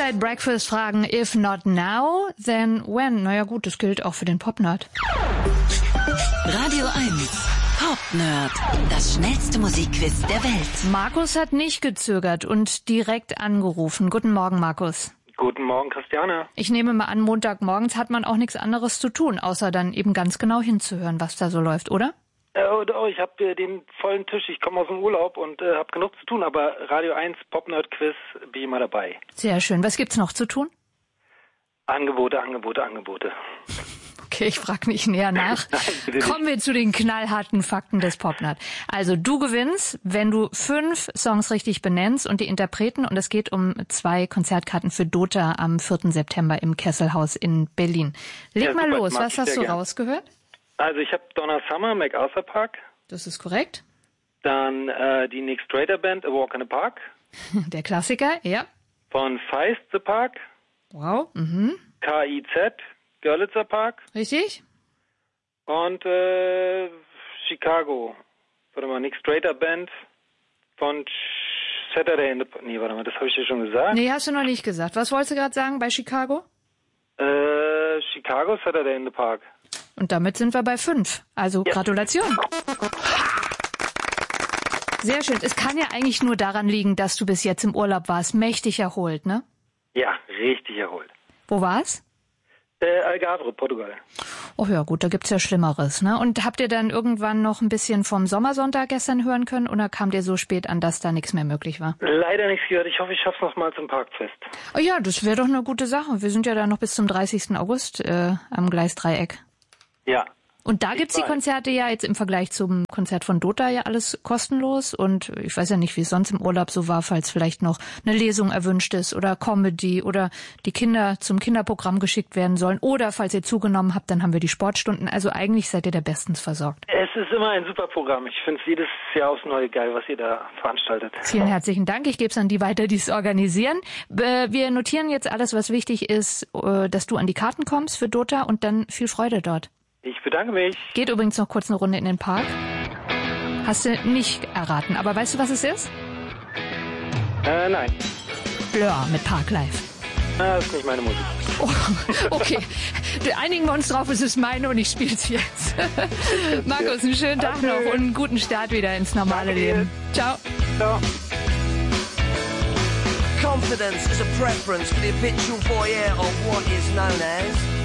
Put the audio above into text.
Inside Breakfast fragen, if not now, then when? Naja gut, das gilt auch für den Popnerd. Radio 1 Popnerd, das schnellste Musikquiz der Welt. Markus hat nicht gezögert und direkt angerufen. Guten Morgen, Markus. Guten Morgen, Christiane. Ich nehme mal an, Montagmorgens hat man auch nichts anderes zu tun, außer dann eben ganz genau hinzuhören, was da so läuft, oder? Ich habe den vollen Tisch. Ich komme aus dem Urlaub und habe genug zu tun, aber Radio 1 Popnerd-Quiz bin ich immer dabei. Sehr schön. Was gibt's noch zu tun? Angebote. Okay, ich frage nicht näher nach. Nein, Kommen wir zu den knallharten Fakten des Popnerd. Also du gewinnst, wenn du 5 Songs richtig benennst und die Interpreten, und es geht um 2 Konzertkarten für Dota am 4. September im Kesselhaus in Berlin. Leg mal super, los, was hast du rausgehört? Also ich habe Donna Summer, MacArthur Park. Das ist korrekt. Dann die Nick Strader Band, A Walk in the Park. Der Klassiker, ja. Von Feist, The Park. Wow, KIZ, Görlitzer Park. Richtig? Und Chicago. Warte mal, Nick Strader Band von Saturday in the Park. Nee, warte mal, das habe ich dir schon gesagt. Nee, hast du noch nicht gesagt. Was wolltest du gerade sagen bei Chicago? Chicago, Saturday in the Park. Und damit sind wir bei 5. Also ja. Gratulation. Sehr schön. Es kann ja eigentlich nur daran liegen, dass du bis jetzt im Urlaub warst. Mächtig erholt, ne? Ja, richtig erholt. Wo war's? Algarve, Portugal. Oh ja, gut, da gibt's ja Schlimmeres, ne? Und habt ihr dann irgendwann noch ein bisschen vom Sommersonntag gestern hören können oder kam dir so spät an, dass da nichts mehr möglich war? Leider nichts gehört. Ich hoffe, ich schaff's noch mal zum Parkfest. Oh ja, das wäre doch eine gute Sache. Wir sind ja da noch bis zum 30. August am Gleisdreieck. Ja. Und da gibt's die Konzerte ja jetzt im Vergleich zum Konzert von Dota ja alles kostenlos. Und ich weiß ja nicht, wie es sonst im Urlaub so war, falls vielleicht noch eine Lesung erwünscht ist oder Comedy oder die Kinder zum Kinderprogramm geschickt werden sollen. Oder falls ihr zugenommen habt, dann haben wir die Sportstunden. Also eigentlich seid ihr da bestens versorgt. Es ist immer ein super Programm. Ich finde es jedes Jahr aufs Neue geil, was ihr da veranstaltet. Vielen herzlichen Dank. Ich gebe es an die weiter, die es organisieren. Wir notieren jetzt alles, was wichtig ist, dass du an die Karten kommst für Dota und dann viel Freude dort. Ich bedanke mich. Geht übrigens noch kurz eine Runde in den Park. Hast du nicht erraten, aber weißt du, was es ist? Nein. Blur mit Park Live. Das ist nicht meine Musik. Oh, okay, einigen wir uns drauf, es ist meine und ich spiele es jetzt. Markus, einen schönen Tag noch und einen guten Start wieder ins normale Leben. Ciao. Ciao. Confidence is a preference for the habitual voyeur of what is known as